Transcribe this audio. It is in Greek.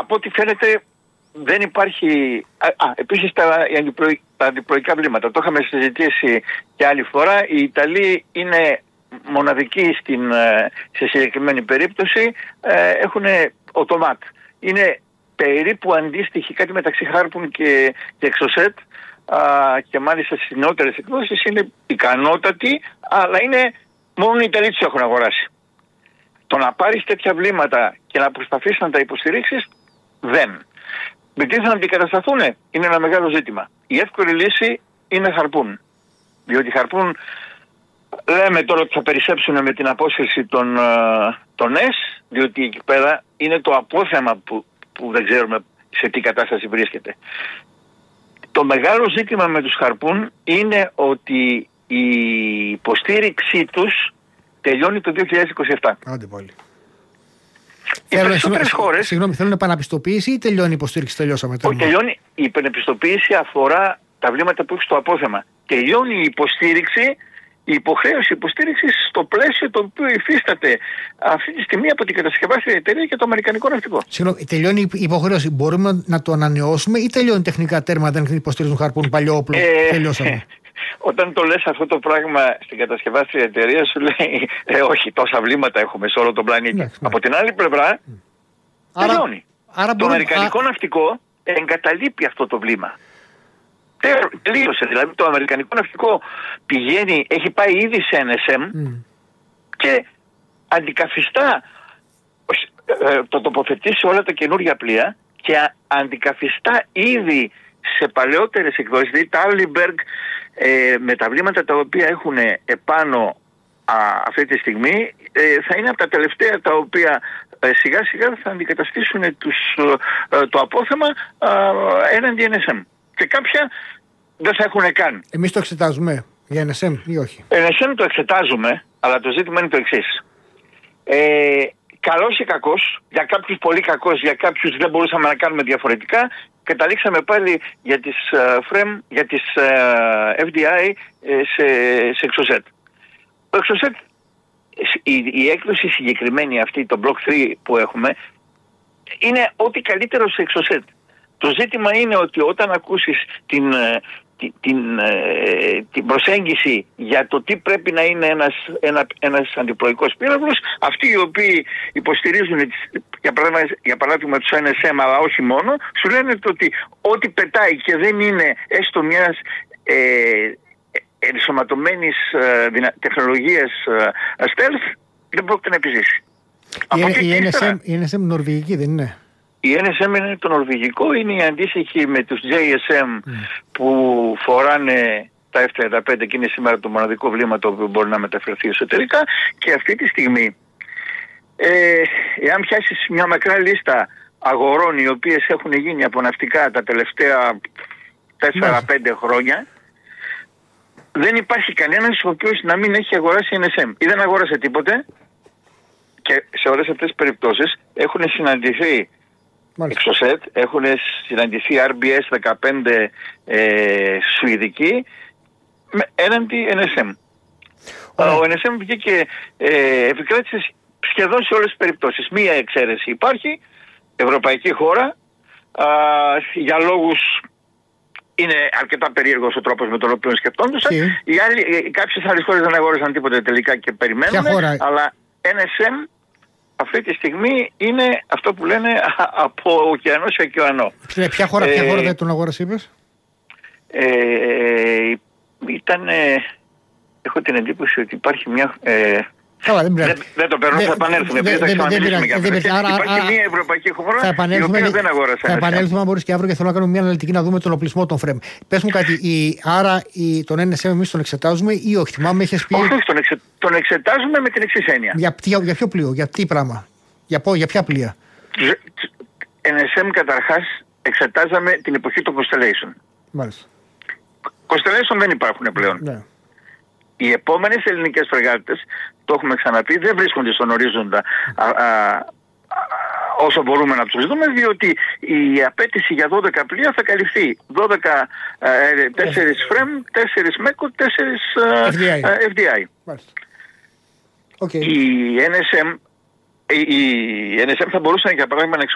από ό,τι φαίνεται δεν υπάρχει... Επίσης τα αντιπροϊκά βλήματα. Το είχαμε συζητήσει και άλλη φορά. Οι Ιταλοί είναι μοναδικοί σε συγκεκριμένη περίπτωση. Έχουν οτομάτ. Είναι περίπου αντίστοιχοι, κάτι μεταξύ Harpoon και Exocet, και μάλιστα στις νεότερες εκδόσεις είναι ικανότατοι, αλλά είναι μόνο οι Ιταλοί τους έχουν αγοράσει. Το να πάρεις τέτοια βλήματα και να προσπαθήσεις να τα υποστηρίξεις, δεν. Με τι θα αντικατασταθούν είναι ένα μεγάλο ζήτημα. Η εύκολη λύση είναι Harpoon. Διότι Harpoon λέμε τώρα ότι θα περισσέψουν με την απόσυρση των S, διότι εκεί πέρα είναι το απόθεμα που δεν ξέρουμε σε τι κατάσταση βρίσκεται. Το μεγάλο ζήτημα με τους Harpoon είναι ότι η υποστήριξή τους τελειώνει το 2027. Άντε πάλι. Οι περισσότερες χώρες... Συγγνώμη, θέλουν επαναπιστοποίηση ή τελειώνει η υποστήριξη, τελειώσαμε? Όχι, τελειώνει. Η επαναπιστοποίηση αφορά τα βλήματα που έχει στο απόθεμα. Τελειώνει η υποστήριξη, η υποχρέωση υποστήριξης στο πλαίσιο το οποίο υφίσταται αυτή τη στιγμή από την κατασκευάστρια εταιρεία και το Αμερικανικό Ναυτικό. Συγγνώμη, τελειώνει η υποχρέωση. Μπορούμε να το ανανεώσουμε ή τελειώνει τεχνικά τέρμα, δεν υποστηρίζουν Harpoon, παλιό όπλο? Τελειώσαμε. Όταν το λες αυτό το πράγμα στην κατασκευάστρια εταιρεία σου λέει όχι, τόσα βλήματα έχουμε σε όλο τον πλανήτη. Ναι. Από την άλλη πλευρά τελειώνει. Το Αμερικανικό Ναυτικό εγκαταλείπει αυτό το βλήμα. Τελείωσε. Δηλαδή το Αμερικανικό Ναυτικό πηγαίνει, έχει πάει ήδη σε NSM και αντικαθιστά, το τοποθετεί σε όλα τα καινούργια πλοία και αντικαθιστά ήδη σε παλαιότερες εκδόσεις, δηλαδή τα Allenberg, με τα βλήματα τα οποία έχουν επάνω αυτή τη στιγμή, θα είναι από τα τελευταία τα οποία σιγά σιγά θα αντικαταστήσουν το απόθεμα έναντι NSM. Και κάποια δεν θα έχουν καν. Εμείς το εξετάζουμε για NSM ή όχι? NSM το εξετάζουμε, αλλά το ζήτημα είναι το εξής. Καλός ή κακός, για κάποιους πολύ κακός, για κάποιους δεν μπορούσαμε να κάνουμε διαφορετικά, καταλήξαμε πάλι για τις FREM, για τις FDI σε Exocet. Το Exocet, η έκδοση συγκεκριμένη αυτή, το Block 3 που έχουμε, είναι ό,τι καλύτερο σε Exocet. Το ζήτημα είναι ότι όταν ακούσεις την προσέγγιση για το τι πρέπει να είναι ένας αντιπροϊκός πύραυλος, αυτοί οι οποίοι υποστηρίζουν για παράδειγμα τους NSM, αλλά όχι μόνο, σου λένε ότι ό,τι πετάει και δεν είναι έστω μιας ενσωματωμένης τεχνολογίας stealth, δεν πρόκειται να επιζήσει. Η NSM νορβηγική δεν είναι? Η NSM είναι το νορβηγικό, είναι η αντίστοιχη με τους JSM που φοράνε τα F-35 και είναι σήμερα το μοναδικό βλήμα το οποίο μπορεί να μεταφερθεί εσωτερικά, και αυτή τη στιγμή εάν πιάσεις μια μακρά λίστα αγορών οι οποίες έχουν γίνει από ναυτικά τα τελευταία 4-5 χρόνια, δεν υπάρχει κανένας ο οποίος να μην έχει αγοράσει NSM ή δεν αγόρασε τίποτε, και σε όλες αυτές τις περιπτώσεις έχουν συναντηθεί Exocet, έχουν συναντηθεί RBS 15 Σουηδική έναντι NSM. Ο NSM βγήκε, επικράτησε σχεδόν σε όλες τις περιπτώσεις. Μία εξαίρεση υπάρχει, ευρωπαϊκή χώρα, για λόγους, είναι αρκετά περίεργος ο τρόπος με τον οποίο σκεφτόντουσαν. Κάποιες άλλες χώρες δεν αγόρασαν τίποτα τελικά και περιμένουν, αλλά NSM αυτή τη στιγμή είναι αυτό που λένε από ωκεανό σε ωκεανό. Ποια χώρα δεν τον αγόρασε, είπες? Έχω την εντύπωση ότι υπάρχει μια... δεν το παίρνω, θα επανέλθουμε. Υπάρχει μια ευρωπαϊκή χώρα η οποία δεν αγόρασε. Θα επανέλθουμε αν μπορείς και αύριο, και θέλω να κάνουμε μια αναλυτική να δούμε τον οπλισμό των FREM. Πες μου κάτι, άρα τον NSM εμείς τον εξετάζουμε ή όχι? Θυμάμαι είχες πει... Όχι, τον εξετάζουμε με την εξής έννοια. Για ποιο πλοίο, για τι πράγμα, για ποια πλοία? NSM καταρχάς εξετάζαμε την εποχή των Constellation. Μάλιστα. Constellation δεν υπάρχουν πλέον. Ναι. Οι επόμενες ελληνικές φρεγάτες, το έχουμε ξαναπεί, δεν βρίσκονται στον ορίζοντα όσο μπορούμε να τους δούμε, διότι η απέτηση για 12 πλοία θα καλυφθεί. 4 FREM, 4 MECO, 4 FDI. Okay. Η NSM θα μπορούσε για παράδειγμα να